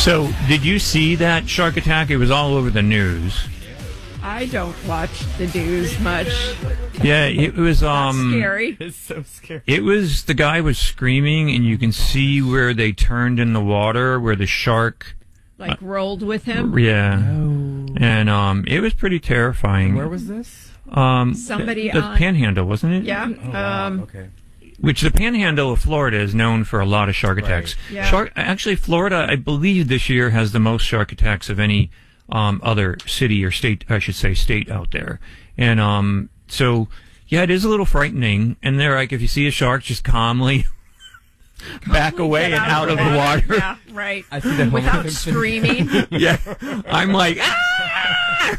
So, did you see that shark attack? It was all over the news. I don't watch the news much. Yeah, it was scary. It's so scary. It was, the guy was screaming, and you can see where they turned in the water, where the shark rolled with him. Yeah. Oh. And it was pretty terrifying. Where was this? Somebody the on Panhandle, wasn't it? Yeah. Oh, wow. Okay. Which the Panhandle of Florida is known for a lot of shark attacks. Yeah. Actually, Florida, I believe this year has the most shark attacks of any other city or state, I should say, state out there. And so, yeah, it is a little frightening. And they're like, if you see a shark, just calmly back away and out of the water. Yeah, right. I see that without screaming. Yeah, I'm like, ah!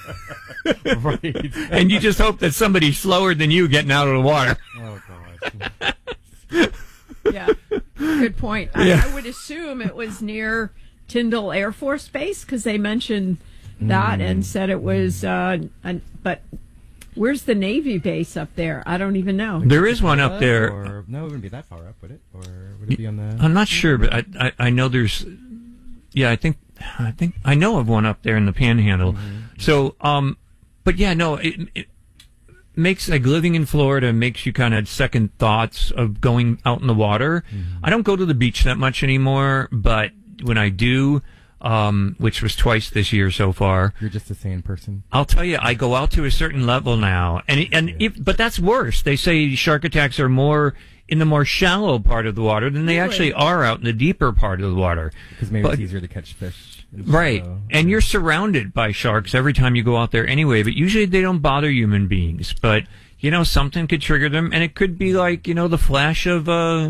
Right. And you just hope that somebody's slower than you getting out of the water. Oh, gosh. Yeah, good point. Yeah. I would assume it was near Tyndall Air Force Base because they mentioned that and said it was, but where's the Navy base up there? I don't even know. There is one up there. Or, no, it wouldn't be that far up, would it? Or would it be on the... I'm not sure, but I know there's, yeah, I think I know of one up there in the Panhandle. So, but yeah, no, it makes, like, living in Florida makes you kind of second thoughts of going out in the water. I don't go to the beach that much anymore, but when I do, which was twice this year so far. You're just a sane person. I'll tell you, I go out to a certain level now, but that's worse. They say shark attacks are more in the more shallow part of the water than they actually are out in the deeper part of the water. Because maybe it's easier to catch fish. Right. And you're surrounded by sharks every time you go out there anyway, but usually they don't bother human beings. But, something could trigger them, and it could be like, the flash of,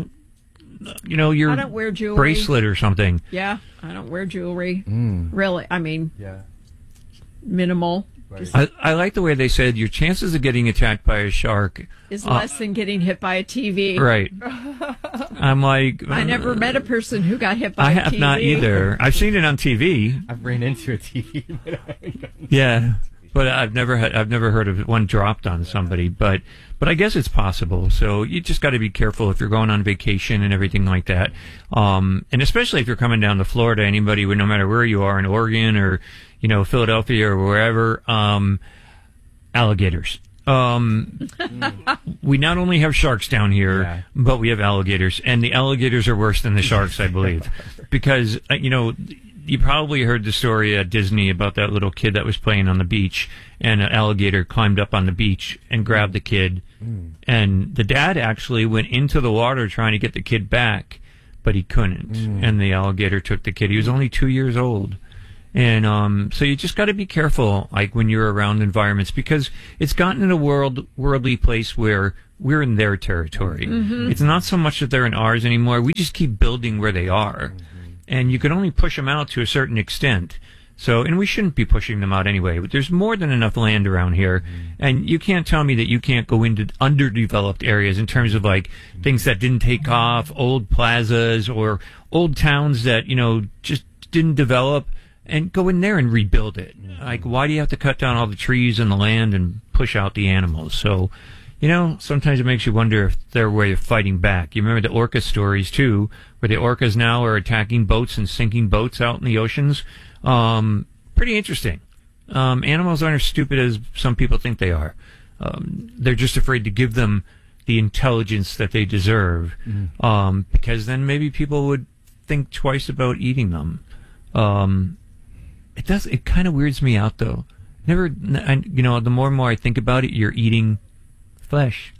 your I don't wear jewelry. bracelet or something. Yeah, I don't wear jewelry. Really, I mean, minimal. Right. I like the way they said your chances of getting attacked by a shark Is less than getting hit by a TV. Right. I'm like... I never met a person who got hit by a TV. I have not either. I've seen it on TV. I've ran into a TV. But I haven't gotten Yeah. But I've never heard of one dropped on somebody, but I guess it's possible. So you just got to be careful if you're going on vacation and everything like that. And especially if you're coming down to Florida, anybody would, no matter where you are in Oregon or, Philadelphia or wherever, alligators. We not only have sharks down here, but we have alligators, and the alligators are worse than the sharks, I believe, because, you probably heard the story at Disney about that little kid that was playing on the beach, and an alligator climbed up on the beach and grabbed the kid. And the dad actually went into the water trying to get the kid back, but he couldn't. And the alligator took the kid. He was only 2 years old. And so you just got to be careful, like when you're around environments, because it's gotten in a worldly place where we're in their territory. It's not so much that they're in ours anymore. We just keep building where they are. And you can only push them out to a certain extent. So, and we shouldn't be pushing them out anyway. But there's more than enough land around here. And you can't tell me that you can't go into underdeveloped areas in terms of like things that didn't take off, old plazas or old towns that, just didn't develop, and go in there and rebuild it. Like, why do you have to cut down all the trees and the land and push out the animals? So, sometimes it makes you wonder if their way of fighting back. You remember the orca stories, too, where the orcas now are attacking boats and sinking boats out in the oceans. Pretty interesting. Animals aren't as stupid as some people think they are. They're just afraid to give them the intelligence that they deserve, because then maybe people would think twice about eating them. It kind of weirds me out, though. The more and more I think about it, you're eating flesh,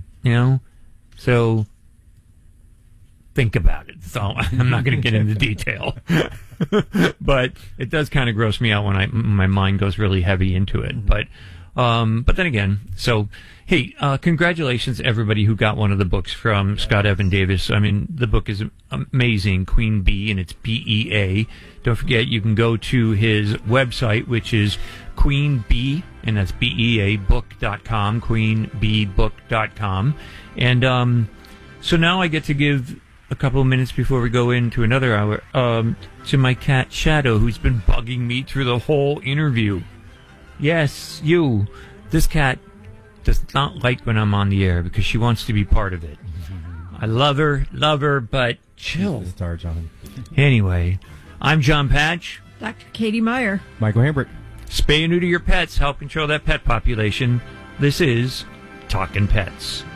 so think about it. So I'm not going to get into detail, but it does kind of gross me out when my mind goes really heavy into it. But then again, so hey, congratulations to everybody who got one of the books from Scott Evan Davis. I mean, the book is amazing, Queen Bee, and it's BEA. Don't forget, you can go to his website, which is Queen Bee, and that's BEA book.com, queenbeebook.com. And so now I get to give a couple of minutes before we go into another hour to my cat Shadow, who's been bugging me through the whole interview. Yes, you. This cat does not like when I'm on the air because she wants to be part of it. I love her, but chill. She's the star, John. Anyway, I'm John Patch. Dr. Katie Meyer. Michael Hambert. Spay and neuter your pets. Help control that pet population. This is Talkin' Pets.